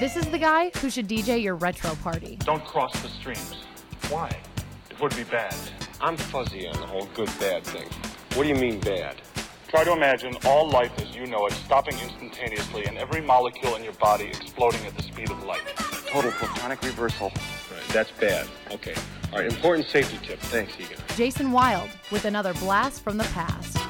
This is the guy who should DJ your retro party. Don't cross the streams. Why? It would be bad. I'm fuzzy on the whole good-bad thing. What do you mean bad? Try to imagine all life as you know it stopping instantaneously and every molecule in your body exploding at the speed of light. Total protonic reversal. Right, that's bad. Okay. All right, important safety tip. Thanks, Egan. Jason Wilde with another blast from the past.